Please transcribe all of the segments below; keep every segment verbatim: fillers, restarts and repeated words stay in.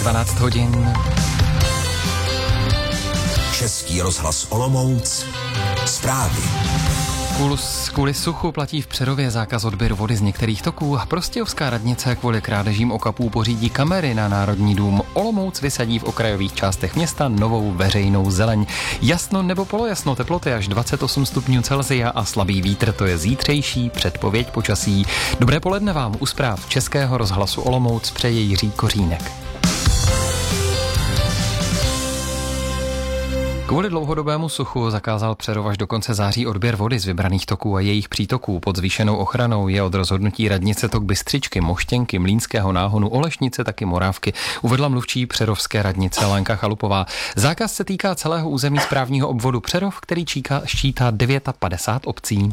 dvanáct hodin. Český rozhlas Olomouc. Zprávy. Kvůli suchu platí v Přerově zákaz odběru vody z některých toků. Prostějovská radnice kvůli krádežím okapů pořídí kamery na Národní dům. Olomouc vysadí v okrajových částech města novou veřejnou zeleň. Jasno nebo polojasno, teploty až dvacet osm stupňů Celsia a slabý vítr, to je zítřejší předpověď počasí. Dobré poledne vám u zpráv Českého rozhlasu Olomouc přeje Jiří Kořínek. Kvůli dlouhodobému suchu zakázal Přerov až do konce září odběr vody z vybraných toků a jejich přítoků. Pod zvýšenou ochranou je od rozhodnutí radnice tok Bystřičky, Moštěnky, Mlýnského Náhonu, Olešnice, taky Morávky, uvedla mluvčí přerovské radnice Lenka Chalupová. Zákaz se týká celého území správního obvodu Přerov, který číká, ščítá padesát devět obcí.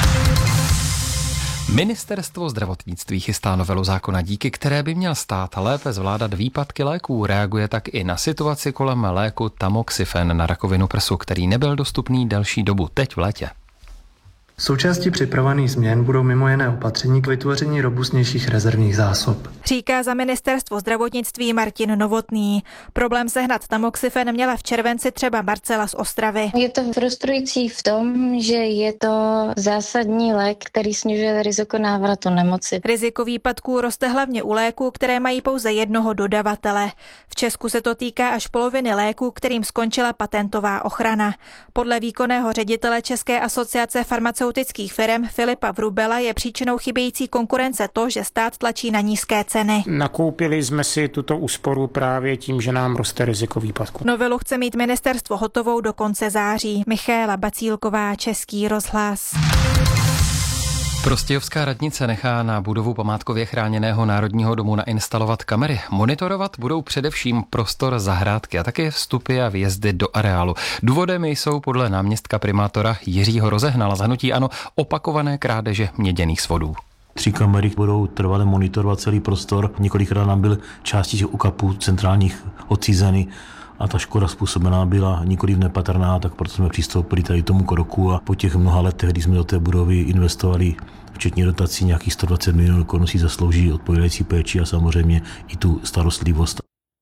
Ministerstvo zdravotnictví chystá novelu zákona, díky které by měl stát lépe zvládat výpadky léků. Reaguje tak i na situaci kolem léku Tamoxifen na rakovinu prsu, který nebyl dostupný delší dobu, teď v létě. Součástí připravovaných změn budou mimo jiné opatření k vytvoření robustnějších rezervních zásob. Říká za ministerstvo zdravotnictví Martin Novotný. Problém sehnat Tamoxifen měla v červenci třeba Marcela z Ostravy. Je to frustrující v tom, že je to zásadní lék, který snižuje riziko návratu nemoci. Riziko výpadků roste hlavně u léků, které mají pouze jednoho dodavatele. V Česku se to týká až poloviny léků, kterým skončila patentová ochrana. Podle výkonného ředitele České asociace farmaceutických firem Filipa Vrubela je příčinou chybějící konkurence to, že stát tlačí na nízké ceny. Nakoupili jsme si tuto úsporu právě tím, že nám roste riziko výpadku. Novelu chce mít ministerstvo hotovou do konce září. Michaela Bacílková, Český rozhlas. Prostějovská radnice nechá na budovu památkově chráněného Národního domu nainstalovat kamery. Monitorovat budou především prostor zahrádky a také vstupy a vjezdy do areálu. Důvodem jsou podle náměstka primátora Jiřího Rozehnala z hnutí ANO opakované krádeže měděných svodů. Tři kamery budou trvale monitorovat celý prostor. Několikrát nám byl části těch ukapů centrálních odcizeny a ta škoda způsobená byla nikoliv nepatrná, tak proto jsme přistoupili tady tomu kroku a po těch mnoha letech, kdy jsme do té budovy investovali včetně dotací nějakých sto dvacet milionů korun, si zaslouží odpovídající péči a samozřejmě i tu starostlivost.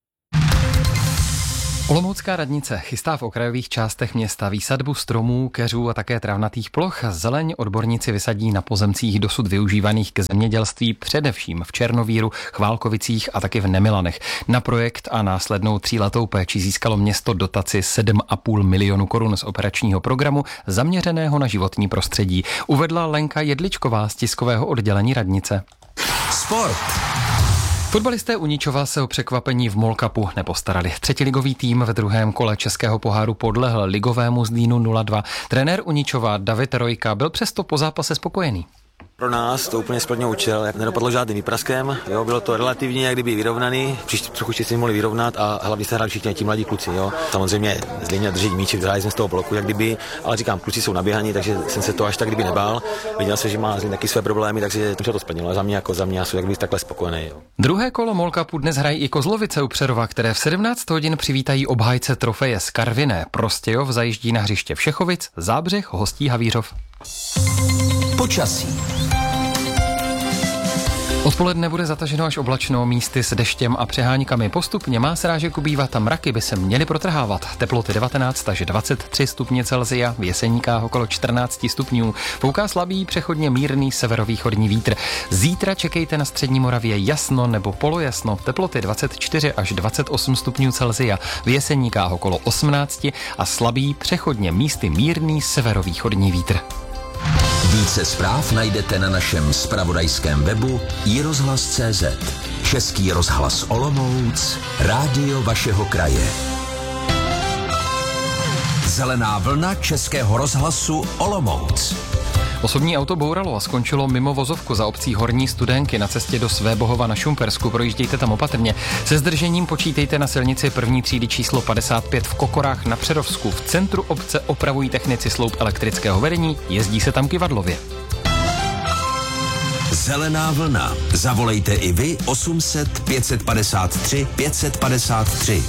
Olomoucká radnice chystá v okrajových částech města výsadbu stromů, keřů a také travnatých ploch. Zeleň odborníci vysadí na pozemcích dosud využívaných k zemědělství, především v Černovíru, Chválkovicích a taky v Nemilanech. Na projekt a následnou tříletou péči získalo město dotaci sedm a půl milionu korun z operačního programu zaměřeného na životní prostředí. Uvedla Lenka Jedličková z tiskového oddělení radnice. Sport. Fotbalisté Uničova se o překvapení v MOL Cupu nepostarali. Třetiligový tým v druhém kole Českého poháru podlehl ligovému Zlínu nula dva. Trenér Uničova David Rojka byl přesto po zápase spokojený. Pro nás to úplně splnil účel, jak nedopadlo žádným výpraskem, jo, bylo to relativně jak kdyby vyrovnaný, příště trochu si mohli vyrovnat a hlavně se hráli všichni ti mladí kluci, jo. Samozřejmě Zlín drží míči, vyhráli jsme z toho bloku, jak kdyby, ale říkám, kluci jsou naběhaní, takže jsem se to až tak kdyby nebál. Viděl jsem, že má Zlín taky své problémy, takže jsem se to splnilo. Za mě jako za mě já jsem jak kdyby takhle spokojený, jo. Druhé kolo MOL Cupu dnes hrají i Kozlovice u Přerova, které v sedmnáct hodin přivítají obhájce trofeje z Karviné. Prostějov zajíždí na hřiště Všechovic, Zábřeh hostí Havířov. Počasí. Odpoledne bude zataženo až oblačno, místy s deštěm a přeháňkami. Postupně má srážek ubývat a mraky by se měly protrhávat. Teploty devatenáct až dvacet tři stupně Celsia, v Jeseníkách okolo čtrnáct stupňů. Fouká slabý, přechodně mírný severovýchodní vítr. Zítra čekejte na střední Moravě jasno nebo polojasno. Teploty dvacet čtyři až dvacet osm stupňů Celsia, v Jeseníkách okolo osmnáct a slabý, přechodně místy mírný severovýchodní vítr. Více zpráv najdete na našem zpravodajském webu i rozhlas tečka cé zet. Český rozhlas Olomouc, rádio vašeho kraje. Zelená vlna Českého rozhlasu Olomouc. Osobní auto bouralo a skončilo mimo vozovku za obcí Horní Studenky na cestě do Svébohova na Šumpersku. Projíždějte tam opatrně. Se zdržením počítejte na silnici první třídy číslo padesát pět v Kokorách na Přerovsku. V centru obce opravují technici sloup elektrického vedení, jezdí se tam kyvadlově. Zelená vlna. Zavolejte i vy osm set pět padesát tři pět padesát tři.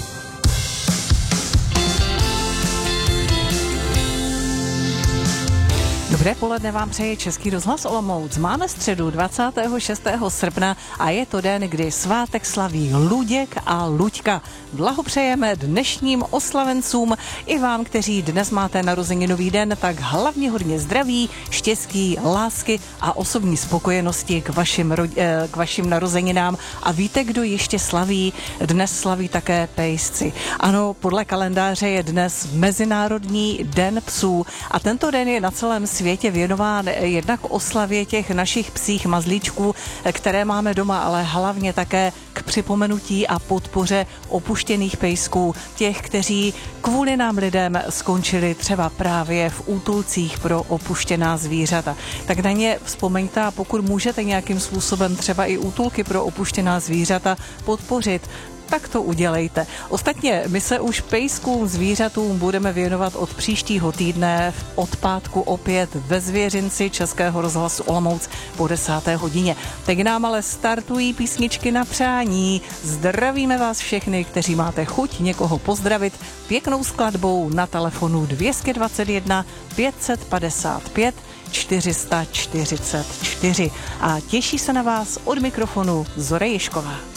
Dobré poledne vám přeje Český rozhlas Olomouc. Máme středu dvacátého šestého srpna a je to den, kdy svátek slaví Luděk a Luďka. Blahopřejeme dnešním oslavencům i vám, kteří dnes máte narozeninový den, tak hlavně hodně zdraví, štěstí, lásky a osobní spokojenosti k vašim, k vašim narozeninám. A víte, kdo ještě slaví? Dnes slaví také pejsci. Ano, podle kalendáře je dnes Mezinárodní den psů a tento den je na celém světě věnován jednak oslavě těch našich psích mazlíčků, které máme doma, ale hlavně také k připomenutí a podpoře opuštěných pejsků, těch, kteří kvůli nám lidem skončili třeba právě v útulcích pro opuštěná zvířata. Tak na ně vzpomeňte a pokud můžete nějakým způsobem třeba i útulky pro opuštěná zvířata podpořit, tak to udělejte. Ostatně my se už pejskům, zvířatům budeme věnovat od příštího týdne od pátku opět ve Zvěřinci Českého rozhlasu Olomouc po desáté hodině. Teď nám ale startují písničky na přání. Zdravíme vás všechny, kteří máte chuť někoho pozdravit pěknou skladbou na telefonu dvě stě dvacet jedna pět set padesát pět čtyři sta čtyřicet čtyři. A těší se na vás od mikrofonu Zora Ježková.